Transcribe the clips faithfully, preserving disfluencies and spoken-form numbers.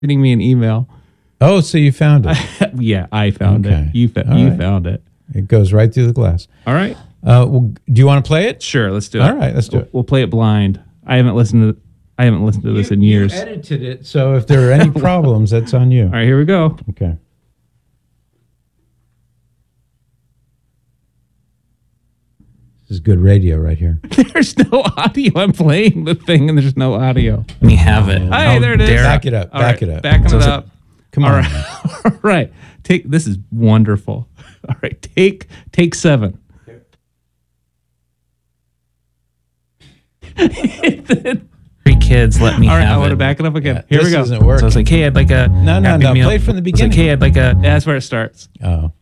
Sending me an email. Oh, so you found it. Yeah, I found Okay. it. You, fa- All you right. found it. It goes right through the glass. All right. Uh, well, do you want to play it? Sure, let's do it. All right, let's do We'll, it. we'll play it blind. I haven't listened to I haven't listened to this in years. You edited it, so if there are any problems, that's on you. All right, here we go. Okay. This is good radio right here. There's no audio. I'm playing the thing and there's no audio. Let me have it. Hey, there it is. dare Back it up. All Back right, it up. Backing So it is it- up. Come All on. right. All right. Take this is wonderful. All right. Take take seven. Three kids, let me All right, have I want it. to back it up again. Yeah, Here this we go. isn't So I working. was like, hey, I'd like a No, no, Happy no, Meal. play from the It's like, beginning. hey, I'd like a That's where it starts. Oh.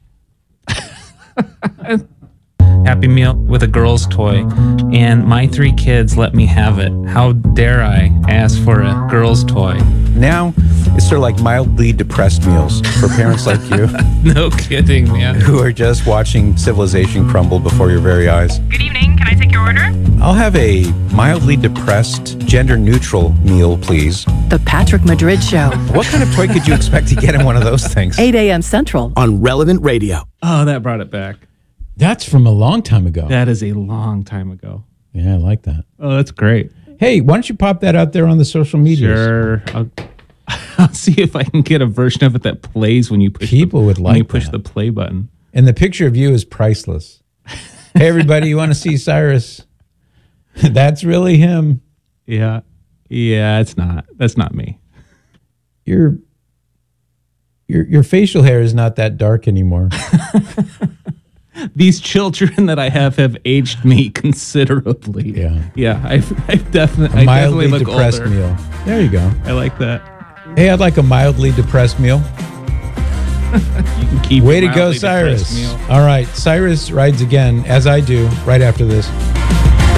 Happy Meal with a girl's toy, and my three kids let me have it. How dare I ask for a girl's toy? Now, it's sort of like mildly depressed meals for parents like you No kidding, man. who are just watching civilization crumble before your very eyes. Good evening. Can I take your order? I'll have a mildly depressed, gender-neutral meal, please. The Patrick Madrid Show, What kind of toy could you expect to get in one of those things? eight a.m. Central. On Relevant Radio. Oh, that brought it back. That's from a long time ago. That is a long time ago. Yeah, I like that. Oh, that's great. Hey, why don't you pop that out there on the social media? Sure. I'll, I'll see if I can get a version of it that plays when you push People the, would when you like push that. the play button. And the picture of you is priceless. Hey, everybody, you want to see Cyrus? That's really him. Yeah. Yeah, it's not. That's not me. Your your your facial hair is not that dark anymore. These children that I have have aged me considerably. Yeah. Yeah, I've, I've definitely, A I definitely mildly look depressed older. meal. There you go. I like that. Hey, I'd like a mildly depressed meal. You can keep Way it to go, mildly depressed Cyrus. meal. All right, Cyrus rides again, as I do, right after this.